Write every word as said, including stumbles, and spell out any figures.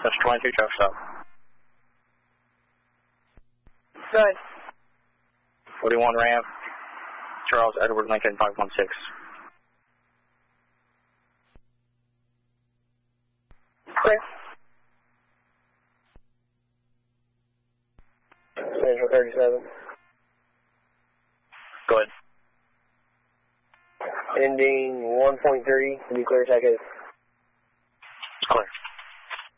That's twenty-two truck stop. Good. forty-one ramp, Charles Edward Lincoln five one six. Clear. Central thirty-seven. Go ahead. Ending one point three, to be clear, check it.